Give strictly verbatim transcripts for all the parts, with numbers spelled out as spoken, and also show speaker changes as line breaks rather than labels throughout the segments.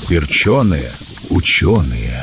Перченые ученые.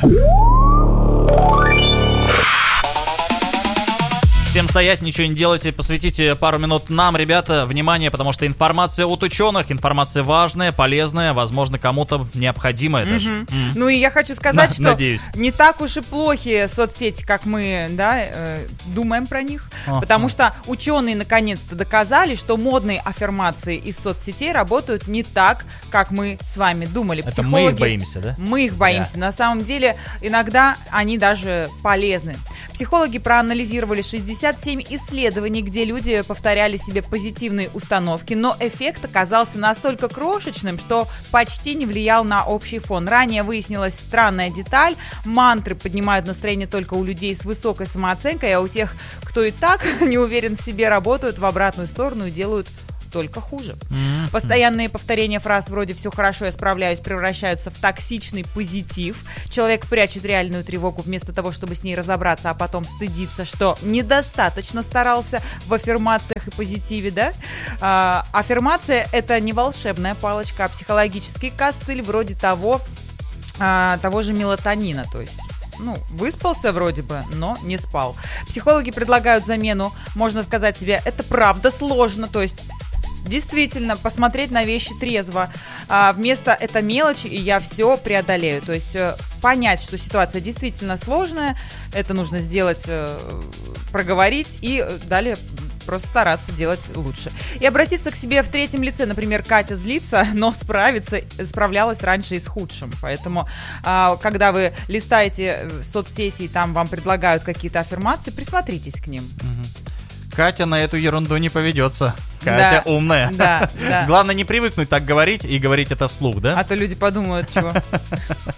Всем стоять, ничего не делайте, посвятите пару минут нам, ребята, внимание, потому что информация от ученых, информация важная, полезная, возможно, кому-то необходимая даже.
Mm-hmm. Mm-hmm. Ну и я хочу сказать, На, что
надеюсь.
не так уж и плохи соцсети, как мы, да, э, думаем про них, uh-huh. потому что ученые наконец-то доказали, что модные аффирмации из соцсетей работают не так, как мы с вами думали.
Это Психологи, мы их боимся, да?
Мы их боимся. Зря. На самом деле, иногда они даже полезны. Психологи проанализировали шестьдесят семь исследований, где люди повторяли себе позитивные установки, но эффект оказался настолько крошечным, что почти не влиял на общий фон. Ранее выяснилась странная деталь. Мантры поднимают настроение только у людей с высокой самооценкой, а у тех, кто и так не уверен в себе, работают в обратную сторону и делают только хуже. Mm-hmm. Постоянные повторения фраз вроде «все хорошо, я справляюсь» превращаются в токсичный позитив. Человек прячет реальную тревогу вместо того, чтобы с ней разобраться, а потом стыдиться, что недостаточно старался в аффирмациях и позитиве, да? А, аффирмация — это не волшебная палочка, а психологический костыль вроде того, а, того же мелатонина, то есть ну, выспался вроде бы, но не спал. Психологи предлагают замену, можно сказать себе, это правда сложно, то есть действительно посмотреть на вещи трезво. А вместо «это мелочи, и я все преодолею». То есть понять, что ситуация действительно сложная, это нужно сделать, проговорить и далее просто стараться делать лучше. И обратиться к себе в третьем лице. Например, Катя злится, но справится, справлялась раньше и с худшим. Поэтому, а, когда вы листаете соцсети и там вам предлагают какие-то аффирмации, присмотритесь к ним.
Катя на эту ерунду не поведется. Катя
да,
умная.
Да, да.
Главное не привыкнуть так говорить и говорить это вслух, да?
А то люди подумают, чего.